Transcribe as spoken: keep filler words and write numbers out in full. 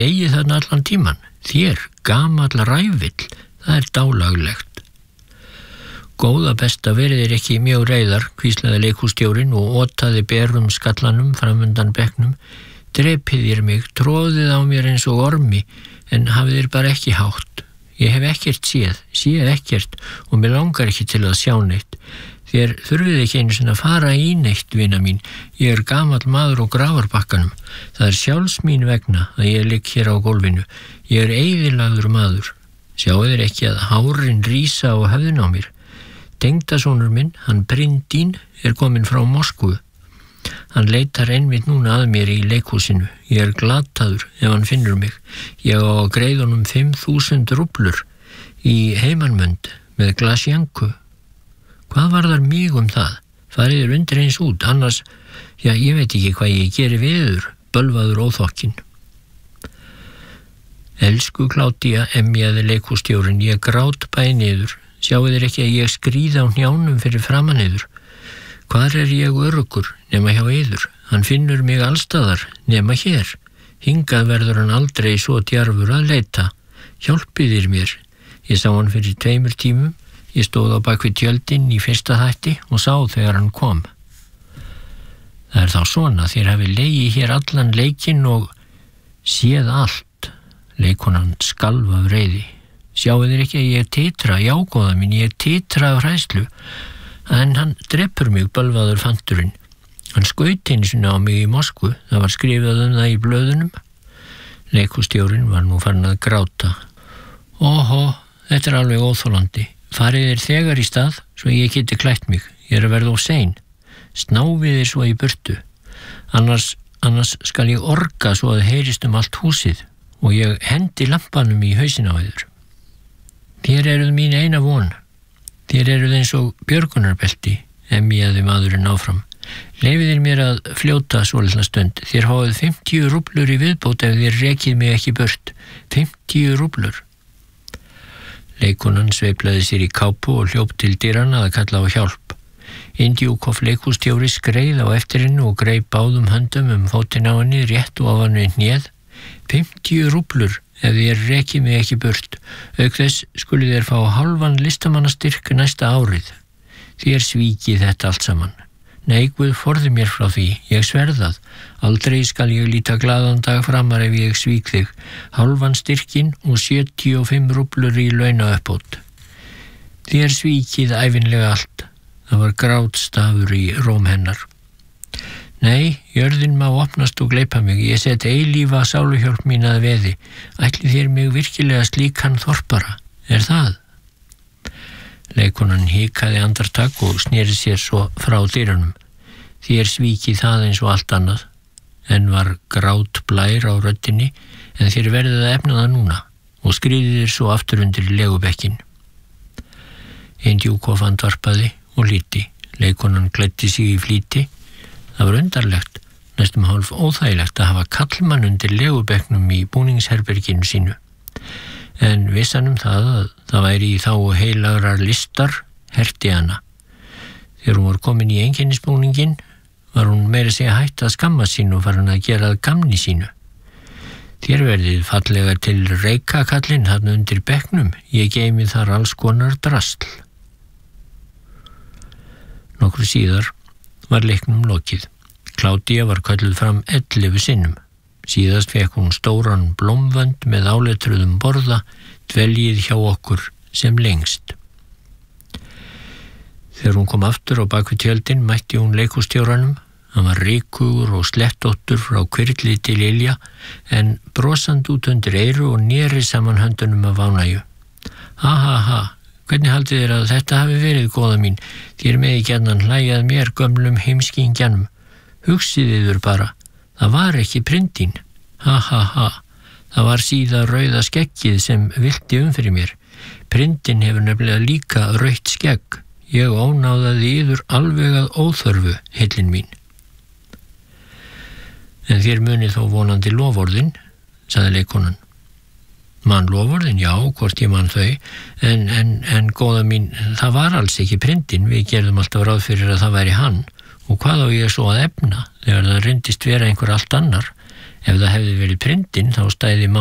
eigi þarna allan tíman. Þér, gamall ræfill, það er dálaglegt. Góða besta, verið þér ekki mjög reiðar, hvíslaði leikhússtjórinn og otaði berum skallanum framundan bekknum. Drepið þér mig, tróðið á mér eins og ormi, en hafið þér bara ekki hátt. Ég hef ekkert séð, séð ekkert og mér langar ekki til að sjá neitt. Þér þurfið ekki einu sinni að fara í neitt, vina mín. Ég er gamall maður á grafarbakkanum. Það er sjálfs mín vegna að ég ligg hér á gólfinu. Ég er eyðilagður maður. Sjáu þér ekki að hárin rísa á höfðinu á mér. Tengdasonur minn, hann Bryndín, er kominn frá Moskvu. Hann leitar einmitt núna að mér í leikhúsinu. Ég er glataður ef hann finnur mig. Ég á að greiða honum fimm þúsund rúblur í heimannmönd með glasjanku. Hvað var þar mig um það? Farið þér undir eins út, annars, já, ég veit ekki hvað ég geri viður, bölvaður óþokkin. Elsku Kládía, emjaði leikhússtjórinn, ég grát bæði niður. Sjáu þér ekki að ég skríða á hnjánum fyrir framan yður. Hvar er ég öruggur, nema hjá yður? Hann finnur mig allstaðar, nema hér. Hingað verður hann aldrei svo djarfur að leita. Hjálpið þér mér. Ég sá hann fyrir tveimur tímum. Ég stóð á bakvið tjöldin í fyrsta þætti og sá þegar hann kom. Það er þá svona, þér hafi legið hér allan leikinn og séð allt. Leikonan skalf af reiði. Sjáu þér ekki að ég titra, já góða mín, ég titra af hræðslu. En hann drepur mig, bölvaður fanturinn. Hann skaut einu sinni á mig í Moskvu, það var skrifað um það í blöðunum. Leikhússtjórinn var nú farin að gráta. Óhó, þetta er alveg óþolandi. Farið þér þegar í stað, svo ég geti klætt mig. Ég er að verða of sein. Snáfið þér svo í burtu. Annars, annars skal ég orga svo að heyrist um allt húsið og ég hendi lampanum í hausinn á yður. Þér eruð mín eina von. Þér eruð eins og björgunarbelti, emjaði maðurinn áfram. Leyfið þér mér að fljóta svolitla stund. Þér háið fimmtíu rúblur í viðbót ef þér rekið mig ekki burt. fimmtíu rúblur. Leikonan sveiflaði sér í kápu og hljóp til dyrana að kalla á hjálp. Indjúkof leikhússtjóri skreið á eftir henni og greip báðum höndum um fótinn á henni rétt og ofan við hnéð. fimmtíu rúblur ef þér rekið mig ekki burt. Auk þess skuli þér fá hálfan listamannastyrk næsta árið. Þér svíkið þetta allt saman. Nei, Guð forði mér frá því, ég sverðað. Aldrei skal ég líta glaðan dag framar ef ég svík þig. Hálfan styrkin og sjötíu og fimm rúblur í launauppbót. Þér svíkið ævinlega allt. Það var grátstafur í róm hennar. Nei, jörðin má opnast og gleypa mig. Ég set eilífa sáluhjálp mín að veði. Ætli þér mig virkilega slíkan þorpara? Er það? Leikonan hikaði andartak og sneri sér svo frá dyrunum. Þér svíkið það eins og allt annað. En var grát blær á röddinni, en þér verðið að efna það núna og skriðið þér svo aftur undir legubekkin. Indjúkof andvarpaði og líti. Leikonan klæddi sig í flýti. Það var undarlegt, næstum hálf óþægilegt að hafa kallmann undir legubekknum í búningsherberginu sínu. En vissan um það að það væri í þá heilagrar listar herti hana. Þegar hún var komin í einkennisbúningin var hún meira segja hætt að skamma sín og farin að gera að gamni sínu. Þér verðið fallega til reika kallinn hann undir bekknum, ég geymi þar alls konar drasl. Nokkru síðar var leiknum lokið. Kládía var kölluð fram ellefu sinnum. Síðast fekk hún stóran blómvönd með áletruðum borða, dveljið hjá okkur sem lengst. Þegar hún kom aftur á bakvið tjöldin mætti hún leikhússtjóranum. Hann var ríkugur og slettóttur frá hvirfli til ilja, en brosand út undir eyru og neri saman höndunum af ánægju. Ha ha ha, hvernig haldið þér að þetta hafi verið, góða mín? Þér megi gjarnan hlæjað mér gömlum heimskingjanum. Hugsið yður bara. Það var ekki Bryndín. Ha ha ha. Það var síða rauða skeggið sem vilti um fyrir mér. Bryndín hefur nefnilega líka rautt skegg. Ég ónáðaði yður alveg að óþörfu, heillin mín. En þér munið þó vonandi loforðin, sagði leikonan. Man loforðin, já, hvort ég man þau, en, en, en góða mín, það var alls ekki Bryndín. Við gerðum alltaf ráð fyrir að það væri hann. Og hvað á ég svo að efna þegar það reyndist vera einhver allt annar? Ef það hefði verið prindin þá stæði